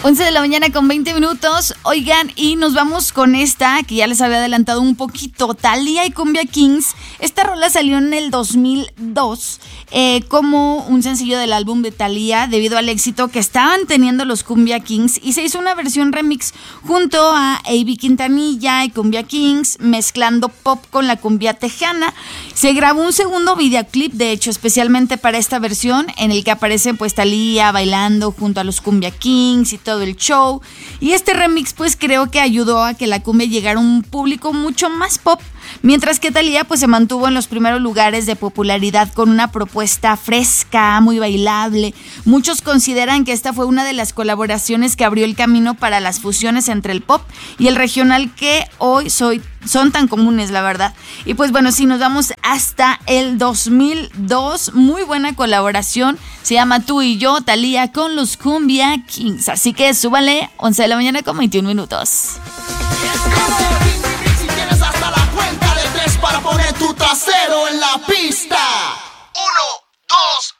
11 de la mañana con 20 minutos. Oigan, y nos vamos con esta que ya les había adelantado un poquito, Thalía y Cumbia Kings. Esta rola salió en el 2002 como un sencillo del álbum de Thalía debido al éxito que estaban teniendo los Cumbia Kings, y se hizo una versión remix junto a A.B. Quintanilla y Cumbia Kings, mezclando pop con la cumbia tejana. Se grabó un segundo videoclip, de hecho, especialmente para esta versión, en el que aparece pues Thalía bailando junto a los Cumbia Kings y todo el show. Y este remix pues creo que ayudó a que la cumbia llegara a un público mucho más pop, mientras que Thalía pues se mantuvo en los primeros lugares de popularidad con una propuesta fresca, muy bailable. Muchos consideran que esta fue una de las colaboraciones que abrió el camino para las fusiones entre el pop y el regional que hoy son tan comunes, la verdad. Y pues bueno, si nos vamos hasta el 2002, muy buena colaboración, se llama Tú y Yo, Thalía con los Cumbia Kings. Así que súbale, 11 de la mañana con 21 minutos.